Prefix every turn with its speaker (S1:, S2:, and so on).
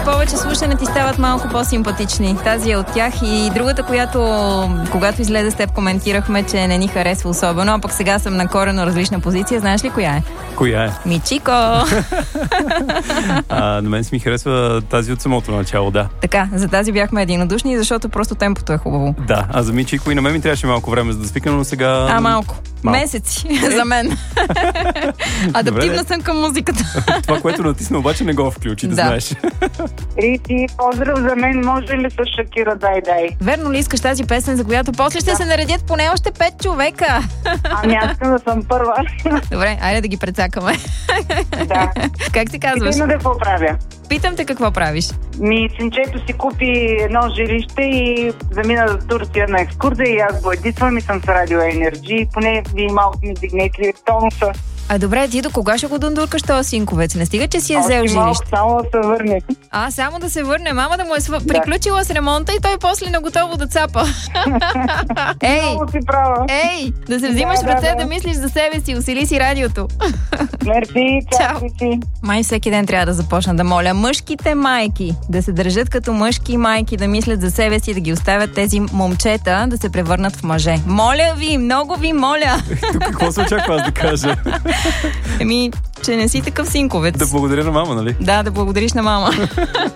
S1: повече слушане ти стават малко по-симпатични. Тази е от тях и другата, която когато излезе с теб коментирахме, че не ни харесва особено, а пък сега съм на коренно различна позиция. Знаеш ли коя е?
S2: Коя е?
S1: Мичико!
S2: На мен си ми харесва тази от самото начало, да.
S1: Така, за тази бяхме единодушни, защото просто темпото е хубаво.
S2: Да, а за Мичико и на мен ми трябваше малко време за да свикна, но сега...
S1: Малко. Месеци за мен. Адаптивна съм към музиката.
S2: Това, което натисна, обаче не го включи, да знаеш.
S3: Рити, поздрав за мен, може ли с Шакира дай?
S1: Верно ли искаш тази песен, за която после ще се наредят поне още 5 човека?
S3: Ами аз искам да съм първа.
S1: Добре, айде да ги прецакаме.
S3: Да.
S1: Как ти казваш?
S3: Питай да какво правя.
S1: Питам те какво правиш.
S3: Синчето си купи едно жилище и замина за Турция на екскурзия и аз го едитвам и съм с Радио Енерджи. Поне ви малко ми дигнете тонуса.
S1: А добре, ти до кога ще го дундуркаш този синковец? Не стига, че си е взел жилище.
S3: Малко, само да се върне.
S1: Само да се върне. Мама да му е приключила с ремонта и той после на готово да цапа.
S3: Много си права.
S1: Да се взимаш в ръце, да мислиш за себе си. Усили си радиото.
S3: Мерси, чао си.
S1: Май всеки ден трябва да започна да моля мъжките майки да се държат като мъжки майки, да мислят за себе си, да ги оставят тези момчета да се превърнат в мъже. Моля ви, много ви моля.
S2: Тук какво се очаква аз да кажа?
S1: Че не си такъв синковец.
S2: Да благодаря на мама, нали?
S1: Да, да благодариш на мама.